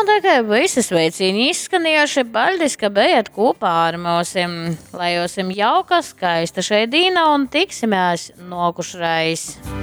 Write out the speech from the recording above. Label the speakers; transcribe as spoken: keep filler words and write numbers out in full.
Speaker 1: tikai visi sveicieni izskanējuši. Paldies, ka bijat kopā ar mums. Lai jums jauka, skaista šeit dīna un tiksimies nokušreiz.